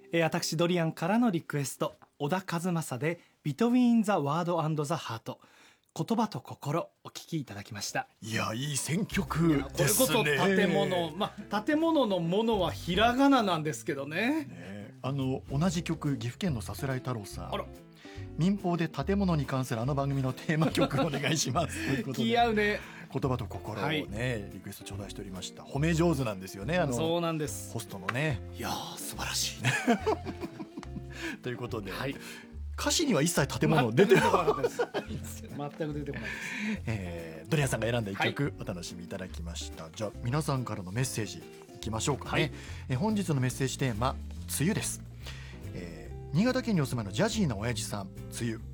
私ドリアンからのリクエスト、小田和正で Between the Word and the Heart、言葉と心、お聞きいただきました。 いや、いい選曲ですね。 これこそ建物、建物のものはひらがななんですけどね。 同じ曲、岐阜県のさすらい太郎さん、 あら、 民放で建物に関するあの番組のテーマ曲お願いしますということで気合うね。 言葉と心をね、リクエスト頂戴しておりました。褒め上手なんですよね、 そうなんです。 ホストのね。 いやー、素晴らしいということで、 はい、 歌詞には一切建物出てこないです。 全く出てこないです。ドリアンさんが選んだ一曲、お楽しみいただきました。じゃあ皆さんからのメッセージいきましょうかね。本日のメッセージテーマ、梅雨です。新潟県にお住まいのジャジーな親父さん、梅雨、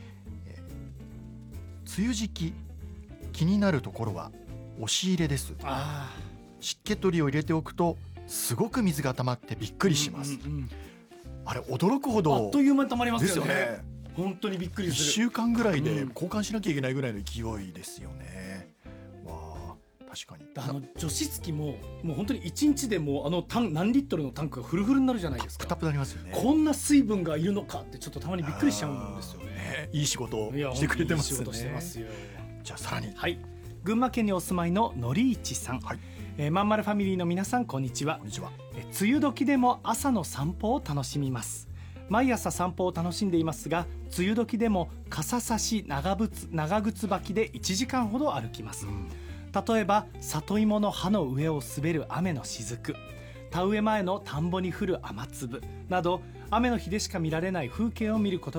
梅雨時期気になるところは押し入れです。湿気取りを入れておくとすごく水が溜まってびっくりします。あれ驚くほどあっという間に溜まりますよね。本当にびっくりする。 1週間ぐらいで交換しなきゃいけないぐらいの勢いですよね。確かに除湿機ももう本当に1日でも何リットルのタンクがフルフルになるじゃないですか。 タプタプなりますよね。 こんな水分がいるのかってちょっとたまにびっくりしちゃうんですよね。 いい仕事をしてくれてますね。 いい仕事してますよ。 じゃあさらに、 群馬県にお住まいののりいちさん、まんまるファミリーの皆さん、こんにちは。梅雨時でも朝の散歩を楽しみます。毎朝散歩を楽しんでいますが、梅雨時でも傘差し長靴履きで1時間ほど歩きます。例えば里芋の葉の上を滑る雨の雫、田植え前の田んぼに降る雨粒など、雨の日でしか見られない風景を見ること